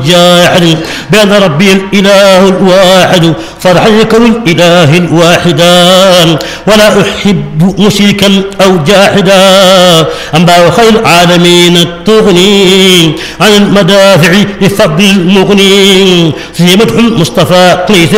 الجاحد بأن ربي الإله الواحد فرحا يكون الإله الواحدا ولا أحب مشركا أو جاحدا أنباء خير العالمين التغني عن المدافع بفضل المغني في مدح المصطفى قيس